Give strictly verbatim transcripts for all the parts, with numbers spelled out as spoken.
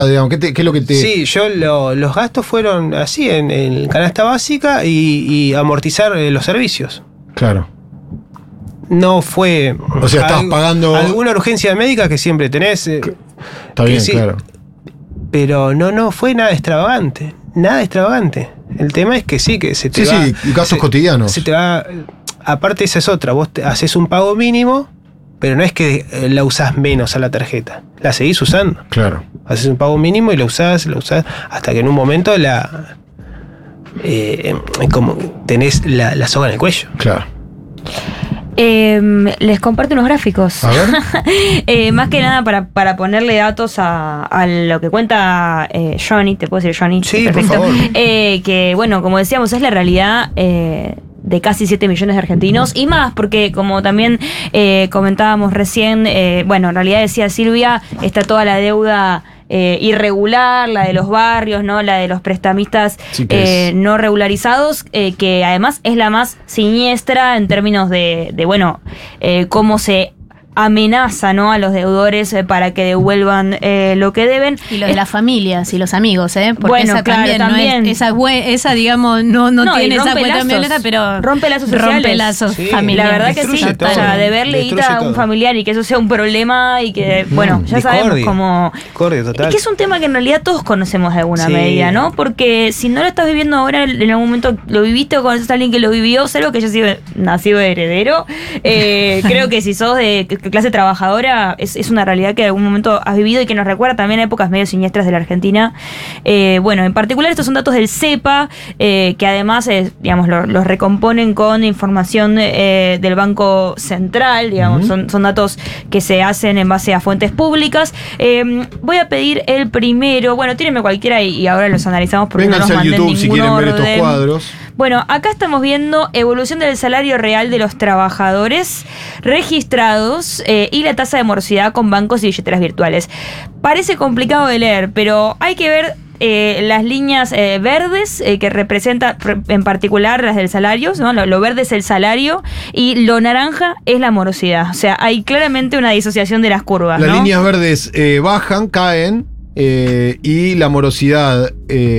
digamos, ¿qué, te, ¿qué es lo que te...? Sí, yo lo, los gastos fueron así, en, en canasta básica y, y amortizar eh, los servicios. Claro. No fue... O sea, estás pagando... Alguna urgencia médica que siempre tenés. Eh, Está bien, sí, claro. Pero no, no fue nada extravagante. Nada extravagante. El tema es que sí, que se te sí, va... Sí, sí, gastos se, cotidianos. Se te va... Aparte esa es otra. Vos te haces un pago mínimo, pero no es que la usás menos a la tarjeta. La seguís usando. Claro. Haces un pago mínimo y la usás, la usás, hasta que en un momento la... Eh, como tenés la, la soga en el cuello. Claro. Eh, les comparto unos gráficos. A ver. eh, más que nada para, para ponerle datos a, a lo que cuenta eh, Johnny. ¿Te puedo decir Johnny? Sí, perfecto. por favor. Eh, que bueno, como decíamos, es la realidad eh, de casi siete millones de argentinos y más, porque como también eh, comentábamos recién, eh, bueno, en realidad decía Silvia, está toda la deuda Eh, irregular, la de los barrios, ¿no? La de los prestamistas sí que eh, no regularizados, eh, que además es la más siniestra en términos de, de bueno, eh, cómo se amenaza, ¿no? A los deudores eh, para que devuelvan eh, lo que deben. Y lo de las familias y los amigos, ¿eh? Porque bueno, esa claro, también, también. No es, esa, esa, digamos, no, no, no tiene esa rompe cuenta lazos, violeta, pero rompe lazos sociales. Rompe lazos sí, familiares. La verdad que sí, todo, o sea, deberle destruye guita a todo. un familiar y que eso sea un problema y que, Mm, bueno, ya discordia, sabemos cómo... discordia total. Es que es un tema que en realidad todos conocemos de alguna Sí. medida, ¿no? Porque si no lo estás viviendo ahora, en algún momento lo viviste o conoces a alguien que lo vivió, salvo que haya sido nacido de heredero, eh, creo que si sos de clase trabajadora, es, es una realidad que en algún momento has vivido y que nos recuerda también a épocas medio siniestras de la Argentina. Eh, bueno, en particular estos son datos del CEPA, eh, que además, eh, digamos, lo- los recomponen con información eh, del Banco Central, digamos, Ujú. son, son datos que se hacen en base a fuentes públicas. Eh, voy a pedir el primero, bueno, tírenme cualquiera y, y ahora los analizamos porque Vénganse no nos al manden YouTube si ningún quieren ver estos orden. cuadros. Bueno, acá estamos viendo evolución del salario real de los trabajadores registrados eh, y la tasa de morosidad con bancos y billeteras virtuales. Parece complicado de leer, pero hay que ver eh, las líneas eh, verdes eh, que representan en particular las del salario, ¿no? Lo, lo verde es el salario y lo naranja es la morosidad. O sea, hay claramente una disociación de las curvas, Las ¿no? líneas verdes eh, bajan, caen, eh, y la morosidad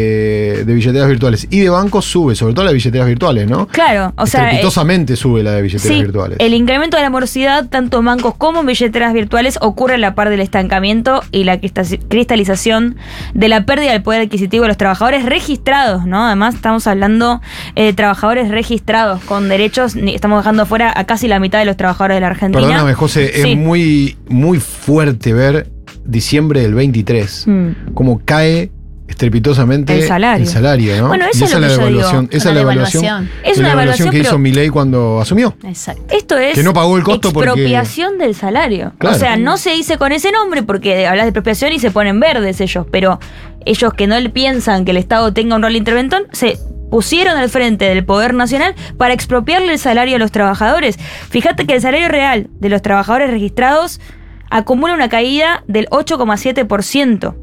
eh, de billeteras virtuales y de bancos sube, sobre todo las billeteras virtuales, ¿no? Claro, o sea... Estrepitosamente sube la de billeteras Sí, virtuales. el incremento de la morosidad, tanto en bancos como en billeteras virtuales, ocurre a la par del estancamiento y la crista- cristalización de la pérdida del poder adquisitivo de los trabajadores registrados, ¿no? Además, estamos hablando de eh, trabajadores registrados con derechos, ni- estamos dejando fuera a casi la mitad de los trabajadores de la Argentina. Perdóname, José, Sí. es muy, muy fuerte ver diciembre del veintitrés, Mm. cómo cae estrepitosamente El salario. el salario, ¿no? Bueno, eso Y es esa lo la que yo evaluación, digo. esa es Una la evaluación, devaluación. Es de una la evaluación que evaluación, hizo pero- Milei cuando asumió. Exacto. Esto es Que no pagó el costo porque- expropiación del salario. Claro. O sea, no se dice con ese nombre porque hablas de expropiación y se ponen verdes ellos, pero ellos que no le piensan que el Estado tenga un rol interventor, se pusieron al frente del Poder Nacional para expropiarle el salario a los trabajadores. Fíjate que el salario real de los trabajadores registrados acumula una caída del ocho coma siete por ciento.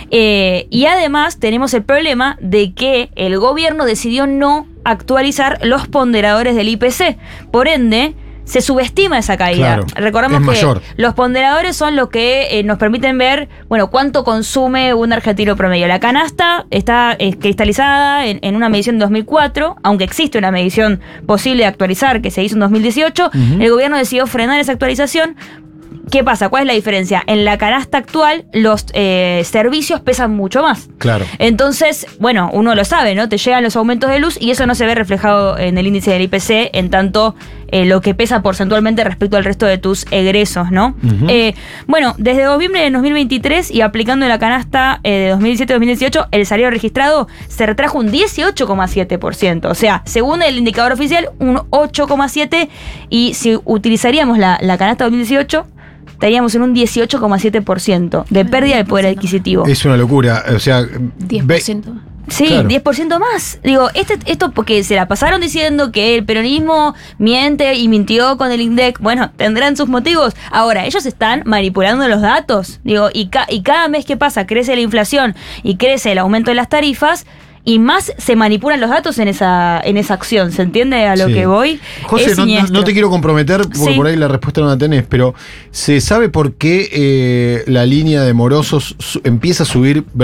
Eh, y además tenemos el problema de que el gobierno decidió no actualizar los ponderadores del I P C. Por ende, se subestima esa caída. Claro, Recordemos es que mayor. los ponderadores son los que eh, nos permiten ver, bueno, cuánto consume un argentino promedio. La canasta está eh, cristalizada en, en una medición de dos mil cuatro, aunque existe una medición posible de actualizar que se hizo en dos mil dieciocho. Ujú. El gobierno decidió frenar esa actualización. ¿Qué pasa? ¿Cuál es la diferencia? En la canasta actual, los eh, servicios pesan mucho más. Claro. Entonces, bueno, uno lo sabe, ¿no? Te llegan los aumentos de luz y eso no se ve reflejado en el índice del I P C, en tanto eh, lo que pesa porcentualmente respecto al resto de tus egresos, ¿no? Ujú. Eh, bueno, desde noviembre de dos mil veintitrés y aplicando la canasta eh, de dos mil diecisiete a dos mil dieciocho, el salario registrado se retrajo un dieciocho coma siete por ciento. O sea, según el indicador oficial, un ocho coma siete por ciento. Y si utilizaríamos la, la canasta dos mil dieciocho, estaríamos en un dieciocho coma siete por ciento de pérdida del poder adquisitivo. Es una locura. O sea, diez ve- por ciento. Sí, Claro. diez por ciento más. Digo, este, esto porque se la pasaron diciendo que el peronismo miente y mintió con el INDEC. Bueno, tendrán sus motivos. Ahora, ellos están manipulando los datos. Digo, y, ca- y cada mes que pasa crece la inflación y crece el aumento de las tarifas. y más se manipulan los datos en esa, en esa acción. ¿Se entiende a lo Sí. que voy? José, Es no, no- siniestro. no te quiero comprometer, porque Sí. por ahí la respuesta no la tenés, pero ¿se sabe por qué eh, la línea de morosos su- empieza a subir